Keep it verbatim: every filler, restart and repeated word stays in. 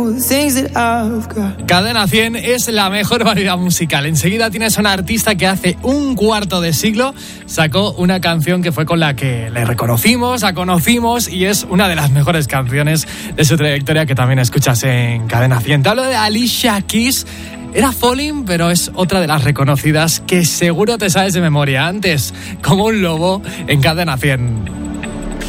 Cadena cien es la mejor variedad musical. Enseguida tienes a una artista que hace un cuarto de siglo sacó una canción que fue con la que le reconocimos, la conocimos y es una de las mejores canciones de su trayectoria que también escuchas en Cadena cien. Te hablo de Alicia Keys. Era Falling, pero es otra de las reconocidas que seguro te sabes de memoria. Antes, Como un lobo en Cadena cien.